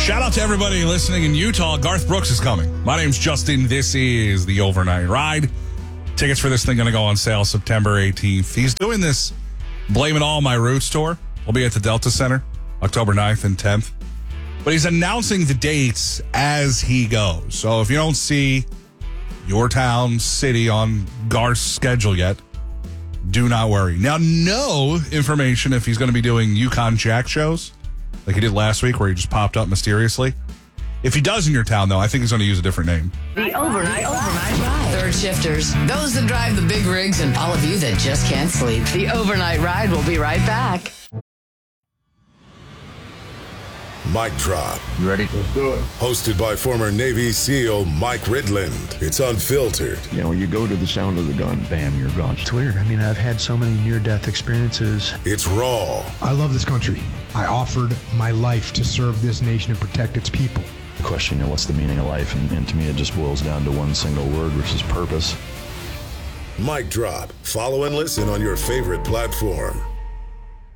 Shout out to everybody listening in Utah. Garth Brooks is coming. My name's Justin. This is the Overnight Ride. Tickets for this thing going to go on sale September 18th. He's doing this Blame It All My Roots tour. We'll be at the Delta Center October 9th and 10th. But he's announcing the dates as he goes. So if you don't see your town, city on Garth's schedule yet, do not worry. Now, no information if he's going to be doing Yukon Jack shows like he did last week where he just popped up mysteriously. If he does in your town, though, I think he's going to use a different name. The Overnight Ride. Third shifters, those that drive the big rigs, and all of you that just can't sleep. The Overnight Ride will be right back. Mic Drop. You ready? Let's do it. Hosted by former Navy SEAL Mike Ridland. It's unfiltered. You know, you go to the sound of the gun, bam, you're gone. It's weird. I mean, I've had so many near-death experiences. It's raw. I love this country. I offered my life to serve this nation and protect its people. The question, you know, what's the meaning of life? And to me, it just boils down to one single word, which is purpose. Mic Drop. Follow and listen on your favorite platform.